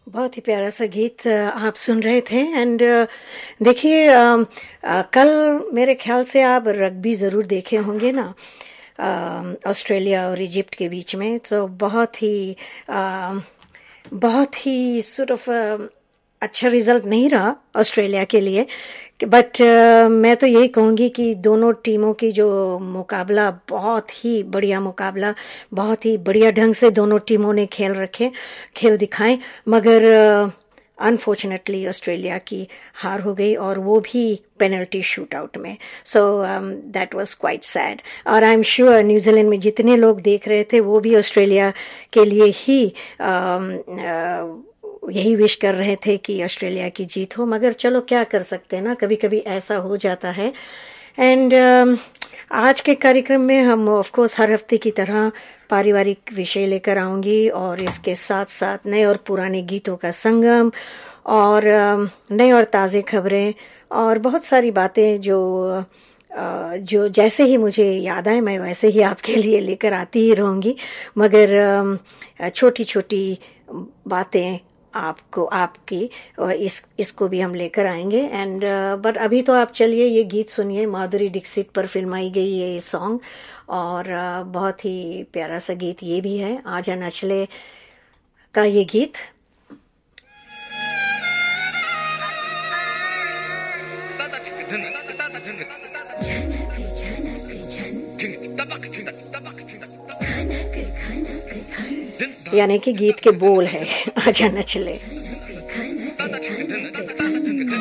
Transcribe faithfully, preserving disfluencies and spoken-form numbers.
बहुत ही प्यारा सा गीत अ, आप सुन रहे थे। एंड देखिए, अ, अ, कल मेरे ख्याल से आप रग्बी ज़रूर देखे होंगे ना, अ, ऑस्ट्रेलिया और इजिप्ट के बीच में। तो बहुत ही अ, बहुत ही sort of अ, अच्छा रिजल्ट नहीं रहा ऑस्ट्रेलिया के लिए। बट मैं तो यही कहूँगी कि दोनों टीमों की जो मुकाबला, बहुत ही बढ़िया मुकाबला, बहुत ही बढ़िया ढंग से दोनों टीमों ने खेल रखे, खेल दिखाए। मगर अनफॉर्चुनेटली ऑस्ट्रेलिया की हार हो गई, और वो भी पेनल्टी शूट आउट में। So that was quite sad. और आई एम श्योर न्यूजीलैंड में जितने लोग देख रहे थे वो भी ऑस्ट्रेलिया के लिए ही um, uh, यही विश कर रहे थे कि ऑस्ट्रेलिया की जीत हो। मगर चलो, क्या कर सकते हैं ना, कभी कभी ऐसा हो जाता है। एंड uh, आज के कार्यक्रम में हम ऑफ कोर्स हर हफ्ते की तरह पारिवारिक विषय लेकर आऊंगी, और इसके साथ साथ नए और पुराने गीतों का संगम, और uh, नए और ताज़े खबरें, और बहुत सारी बातें जो uh, जो जैसे ही मुझे याद आए मैं वैसे ही आपके लिए लेकर आती ही रहूंगी। मगर uh, छोटी छोटी बातें आपको आपकी और इस इसको भी हम लेकर आएंगे। एंड बट अभी तो आप चलिए ये गीत सुनिए, माधुरी दीक्षित पर फिल्माई गई ये सॉन्ग, और uh, बहुत ही प्यारा सा गीत ये भी है, आजा नचले का ये गीत। यानी कि गीत के बोल है आजा नचले।